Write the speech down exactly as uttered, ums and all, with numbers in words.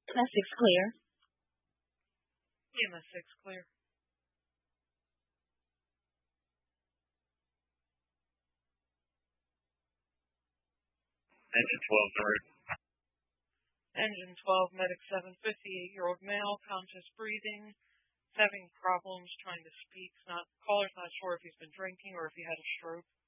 M S six clear. E M S six clear. Engine twelve, North. Engine twelve, medic seven, fifty-eight-year-old male, conscious breathing, having problems trying to speak. Not caller's not sure if he's been drinking or if he had a stroke.